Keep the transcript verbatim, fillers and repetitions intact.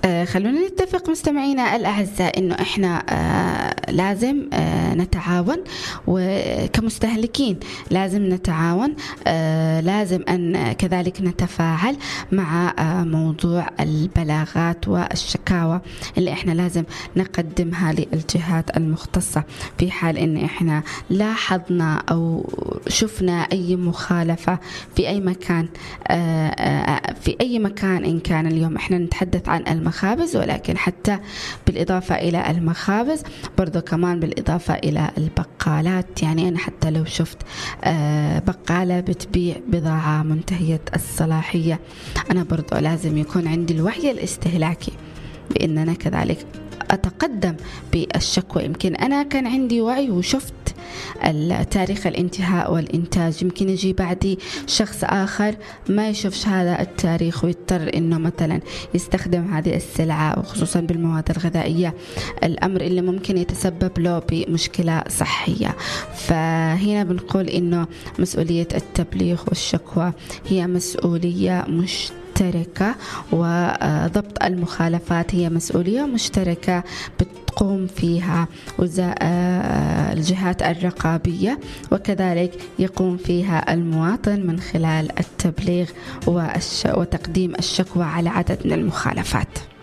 آه خلونا نتفق مستمعينا الأعزاء إنه إحنا آه لازم آه نتعاون، وكمستهلكين لازم نتعاون، آه لازم أن كذلك نتفاعل مع آه موضوع البلاغات والشكاوى اللي إحنا لازم نقدمها للجهات المختصة في حال إن إحنا لاحظنا أو شفنا أي مخالفة في أي مكان. آه آه في أي مكان إن كان. اليوم إحنا نتحدث عن المخابز، ولكن حتى بالإضافة إلى المخابز برضو كمان بالإضافة إلى البقالات. يعني أنا حتى لو شفت بقالة بتبيع بضاعة منتهية الصلاحية، أنا برضو لازم يكون عندي الوعي الاستهلاكي بأن أنا كذلك أتقدم بالشكوى. يمكن أنا كان عندي وعي وشفت التاريخ الانتهاء والإنتاج، يمكن يجي بعدي شخص آخر ما يشوفش هذا التاريخ ويضطر إنه مثلا يستخدم هذه السلعة، وخصوصا بالمواد الغذائية، الأمر اللي ممكن يتسبب له بمشكلة صحية. فهنا بنقول إنه مسؤولية التبليغ والشكوى هي مسؤولية مش مشتركة، وضبط المخالفات هي مسؤولية مشتركة بتقوم فيها الجهات الرقابية، وكذلك يقوم فيها المواطن من خلال التبليغ وتقديم الشكوى على عدد من المخالفات.